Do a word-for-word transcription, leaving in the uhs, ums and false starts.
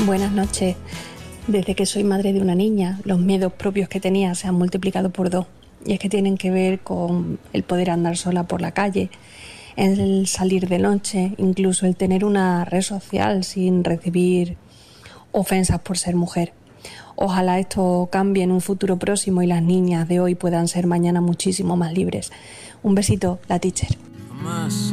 Buenas noches. Desde que soy madre de una niña, los miedos propios que tenía se han multiplicado por dos. Y es que tienen que ver con el poder andar sola por la calle, el salir de noche, incluso el tener una red social sin recibir ofensas por ser mujer. Ojalá esto cambie en un futuro próximo y las niñas de hoy puedan ser mañana muchísimo más libres. Un besito, la teacher. Más.